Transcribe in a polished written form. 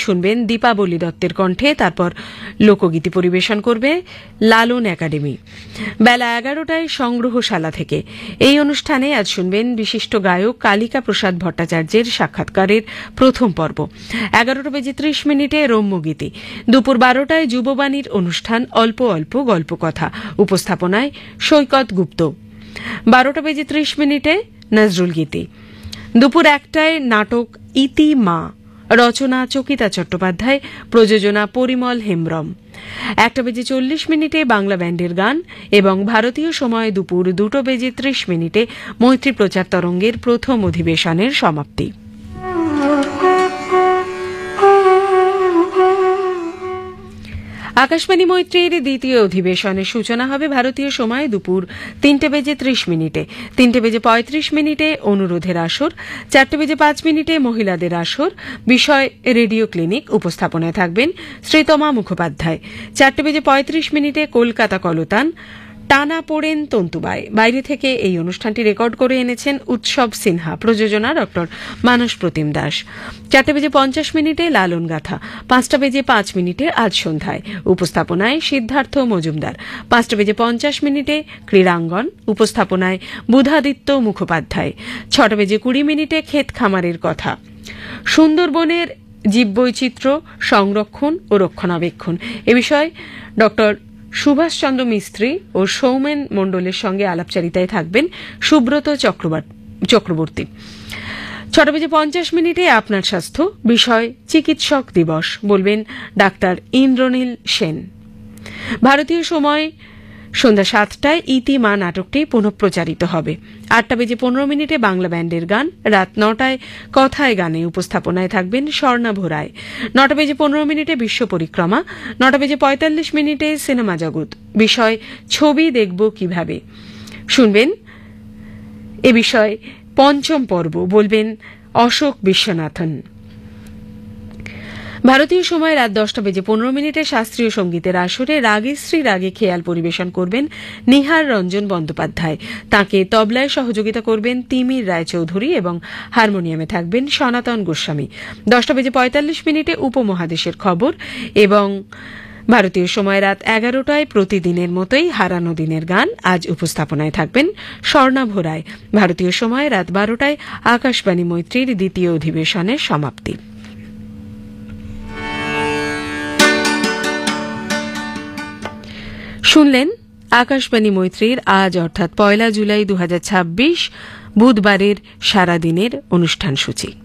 শুনবেন দীপাবলি দত্তের কণ্ঠে, তারপর লোকগীতি পরিবেশন করবে লালন একাডেমি। বেলা 11টায় সংগ্রহশালা থেকে এই অনুষ্ঠানে আজ শুনবেন বিশিষ্ট গায়ক কালিকা প্রসাদ ভট্টাচার্যের সাক্ষাৎকারের প্রথম পর্ব। 11:30 রম্যগীতি। দুপুর 12টায় যুববাণীর অনুষ্ঠান অল্প অল্প গল্প কথা, উপস্থাপনায় সৈকত গুপ্ত। 12:30 নজরুল গীতি। দুপুর 1টায় নাটক ইতি মা, রচনা চকিতা চট্টোপাধ্যায়, প্রযোজনা পরিমল হেমব্রম। 1:40 বাংলা ব্যান্ডের গান এবং ভারতীয় সময় দুপুর 2:30 মৈত্রী প্রচার তরঙ্গের প্রথম অধিবেশনের সমাপ্তি। আকাশবাণী মৈত্রীর দ্বিতীয় অধিবেশনের সূচনা হবে ভারতীয় সময় দুপুর 3:30। 3:35 অনুরোধের আসর, 4:05 মহিলাদের আসর, বিষয় রেডিও ক্লিনিক, উপস্থাপনায় থাকবেন শ্রীতমা মুখোপাধ্যায়। 4:35 কলকাতা কলতান, টানা পড়েন তন্তুবায়। বাইরে থেকে এই অনুষ্ঠানটি রেকর্ড করে এনেছেন উৎসব সিনহা, প্রযোজনা ড মানস প্রতিম দাস। 4:50 লালন গাথা, 5:05 আজ সন্ধ্যায়, উপস্থাপনায় সিদ্ধার্থ মজুমদার। 5:50 ক্রীড়াঙ্গন, উপস্থাপনায় বুধাদিত্য মুখোপাধ্যায়। 6:20 ক্ষেত খামারের কথা, সুন্দরবনের জীববৈচিত্র্য সংরক্ষণ ও রক্ষণাবেক্ষণ এ বিষয়ে ড সুভাষচন্দ্র মিস্ত্রি ও সৌমেন মণ্ডলের সঙ্গে আলাপচারিতায় থাকবেন সুব্রত চক্রবর্তী। 6:50 আপনার স্বাস্থ্য, বিষয় চিকিৎসক দিবস, বলবেন ডাক্তার ইন্দ্রনীল সেন। ভারতীয় সময় সন্ধ্যা 7টায় ইতি মা নাটকটি পুনঃপ্রচারিত হবে। 8:15 বাংলা ব্যান্ডের গান, রাত 9টায় কথায় গানে, উপস্থাপনায় থাকবেন স্বর্ণা ভোরায়। 9:15 বিশ্ব পরিক্রমা, 9:45 সিনেমা জগৎ, বিষয় ছবি দেখব কিভাবে, শুনবেন এ বিষয়ে পঞ্চম পর্ব, বলবেন অশোক বিশ্বনাথন। ভারতীয় সময় রাত 10:15 শাস্ত্রীয় সঙ্গীতের আসরে রাগে শ্রী রাগে খেয়াল পরিবেশন করবেন নিহার রঞ্জন বন্দ্যোপাধ্যায়। তাঁকে তবলায় সহযোগিতা করবেন তিমির রায়চৌধুরী এবং হারমোনিয়ামে থাকবেন সনাতন গোস্বামী। 10:45 উপমহাদেশের খবর এবং ভারতীয় সময় রাত 11টায় প্রতিদিনের মতোই হারানো দিনের গান, আজ উপস্থাপনায় থাকবেন স্বর্ণা ভোরায়। ভারতীয় সময় রাত 12টায় আকাশবাণী মৈত্রীর দ্বিতীয় অধিবেশনের সমাপ্তি। শুনলেন আকাশবাণী মৈত্রীর আজ অর্থাৎ 1 জুলাই 2026 বুধবারের সারাদিনের অনুষ্ঠান সূচি।